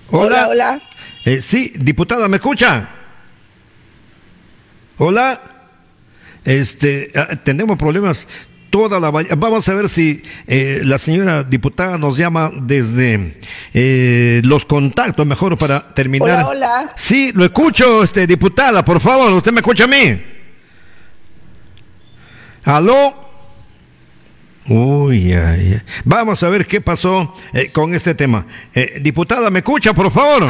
Hola. Hola. Sí, diputada, ¿me escucha? Hola. Tenemos problemas toda la mañana. Vamos a ver si la señora diputada nos llama desde los contactos, mejor para terminar. Hola. Sí, lo escucho, diputada, por favor, ¿usted me escucha a mí? ¿Aló? Uy, ay, ay. Vamos a ver qué pasó con este tema. Diputada, ¿me escucha, por favor?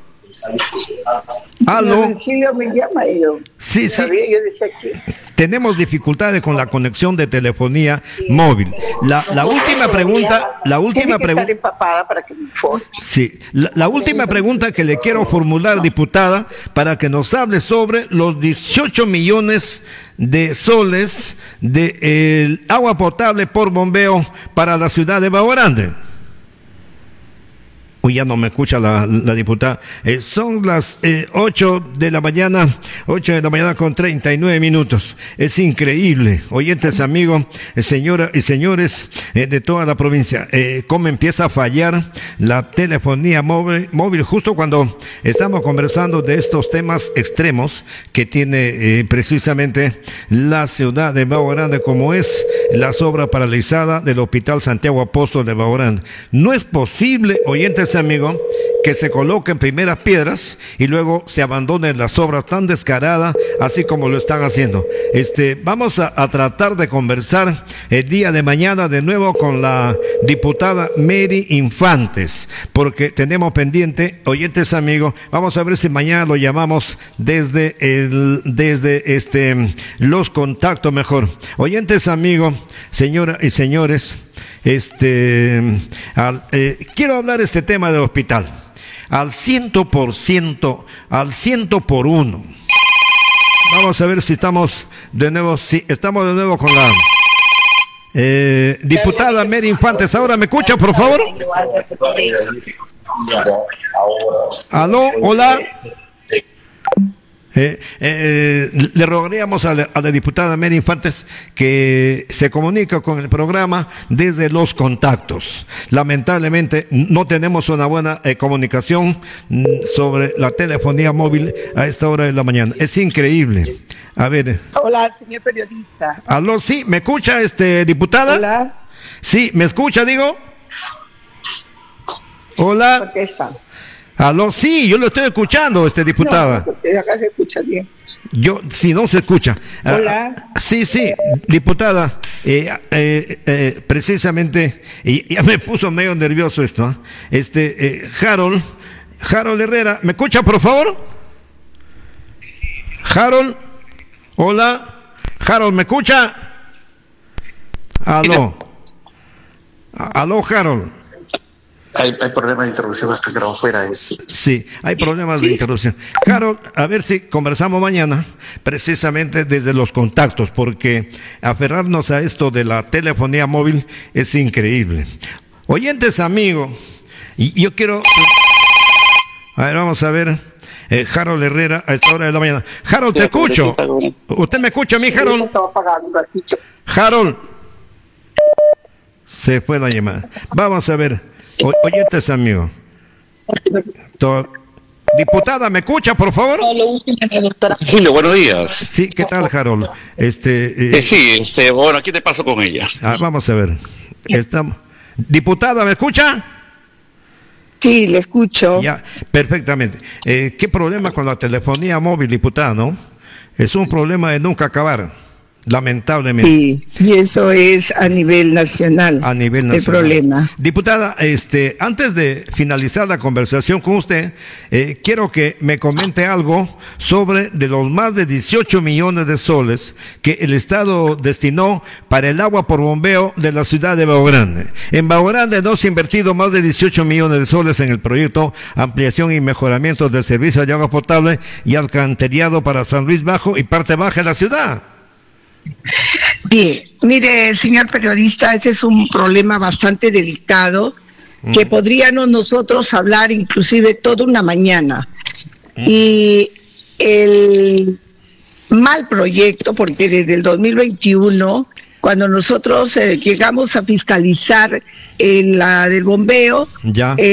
¿Aló? Virgilio me llama y yo. Sí, sí. Yo decía que... Tenemos dificultades con la conexión de telefonía móvil. La última pregunta, Tiene que estar empapada para que me informe. Sí, la última pregunta que le quiero formular, diputada, para que nos hable sobre los 18 millones de soles de agua potable por bombeo para la ciudad de Bajo Grande. Uy, ya no me escucha la diputada. Son las 8 de la mañana con 39 minutos. Es increíble, oyentes, amigos, señoras y señores de toda la provincia, cómo empieza a fallar la telefonía móvil justo cuando estamos conversando de estos temas extremos que tiene precisamente la ciudad de Bajo Grande, como es la obra paralizada del Hospital Santiago Apóstol de Bajo Grande. No es posible, oyentes, amigo, que se coloquen primeras piedras y luego se abandonen las obras tan descaradas, así como lo están haciendo. Vamos a tratar de conversar el día de mañana de nuevo con la diputada Mary Infantes, porque tenemos pendiente, oyentes, amigos, vamos a ver si mañana lo llamamos desde los contactos mejor. Oyentes, amigos, señoras y señores, quiero hablar este tema del hospital al 100%, al 100 por 1. Vamos a ver si estamos de nuevo, con la diputada Mary Infantes. Ahora me escucha, por favor. Aló, hola. Le rogaríamos a la diputada Mary Infantes que se comunique con el programa desde los contactos. Lamentablemente no tenemos una buena comunicación sobre la telefonía móvil a esta hora de la mañana. Es increíble. A ver. Hola, señor periodista. Aló, sí, ¿me escucha, diputada? Hola. Sí, ¿me escucha, digo? Hola. Contesta. Aló, sí, yo lo estoy escuchando, diputada. No, acá se escucha bien. Si no se escucha. Hola. Sí, diputada, precisamente, y ya me puso medio nervioso esto, Harold Herrera, ¿me escucha, por favor? Harold, hola, Harold, ¿me escucha? Aló, Harold. Hay problemas de interrupción hasta que no fuera eso. Sí, hay problemas de interrupción. Harold, a ver si conversamos mañana, precisamente desde los contactos, porque aferrarnos a esto de la telefonía móvil es increíble. Oyentes, amigos, y yo quiero... A ver, vamos a ver. Harold Herrera a esta hora de la mañana. Harold, te escucho. ¿Usted me escucha a mí, Harold? Harold. Se fue la llamada. Vamos a ver. Oyentes, amigo. Diputada, ¿me escucha, por favor? Julio, buenos días. Sí, ¿qué tal, Harold? Bueno, aquí te paso con ella. Vamos a ver. Diputada, ¿me escucha? Sí, le escucho. Ya, perfectamente. ¿Qué problema con la telefonía móvil, diputada, no? Es un problema de nunca acabar. Lamentablemente. Sí, y eso es a nivel nacional. A nivel nacional. El problema. Diputada, antes de finalizar la conversación con usted, quiero que me comente algo sobre de los más de 18 millones de soles que el Estado destinó para el agua por bombeo de la ciudad de Bajo Grande. En Bajo Grande no se ha invertido más de 18 millones de soles en el proyecto ampliación y mejoramiento del servicio de agua potable y alcantarillado para San Luis Bajo y parte baja de la ciudad. Bien, mire, señor periodista, ese es un problema bastante delicado que podríamos nosotros hablar inclusive toda una mañana. Y el mal proyecto, porque desde el 2021, cuando nosotros llegamos a fiscalizar la del bombeo, ya.